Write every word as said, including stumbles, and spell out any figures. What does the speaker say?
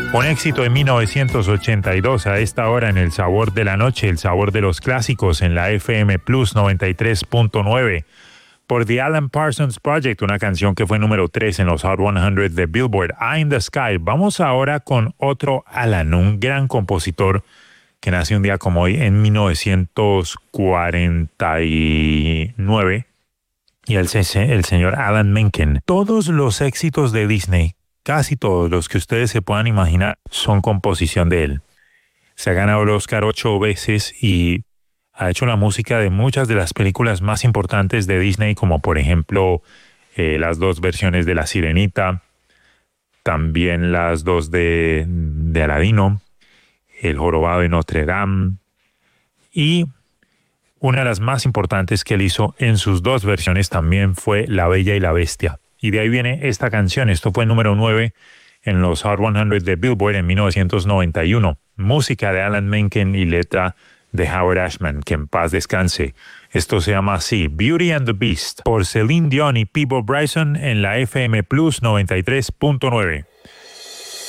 Un éxito en mil novecientos ochenta y dos a esta hora en El Sabor de la Noche, el sabor de los clásicos en la F M Plus noventa y tres punto nueve. Por The Alan Parsons Project, una canción que fue número tres en los Hot cien de Billboard, Eye in the Sky. Vamos ahora con otro Alan, un gran compositor que nació un día como hoy en mil novecientos cuarenta y nueve, y el, el señor Alan Menken. Todos los éxitos de Disney, casi todos los que ustedes se puedan imaginar, son composición de él. Se ha ganado el Oscar ocho veces y ha hecho la música de muchas de las películas más importantes de Disney, como por ejemplo eh, las dos versiones de La Sirenita, también las dos de, de Aladino, El Jorobado de Notre Dame, y una de las más importantes que él hizo en sus dos versiones también fue La Bella y la Bestia. Y de ahí viene esta canción. Esto fue el número nueve en los Hot cien de Billboard en mil novecientos noventa y uno. Música de Alan Menken y letra de Howard Ashman, que en paz descanse. Esto se llama así, Beauty and the Beast, por Celine Dion y Peabo Bryson en la F M Plus noventa y tres punto nueve.